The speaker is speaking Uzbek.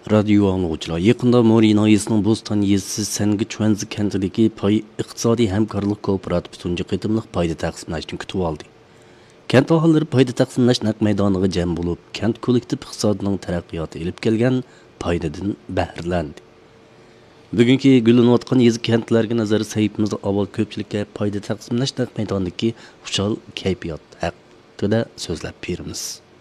Radio anglag'uchilar yaqinda Mo'rinoyisning Bo'ston yezisi Sangi Chuanzi kentidagi iqtisodiy hamkorlik kooperativ tunji qitimliq foyda taqsimlashni kutib oldi. Kent aholilari foyda taqsimlash naq maydoniga jam bo'lib, kent kollektiv iqtisodining taraqqiyoti ilib kelgan foydadan bahrlandi. Bugungi gullanayotgan yezi kentlarga nazar saytimizda avval ko'pchilikka foyda taqsimlash naq maydonidagi xushal kayfiyat haqida so'zlab beramiz.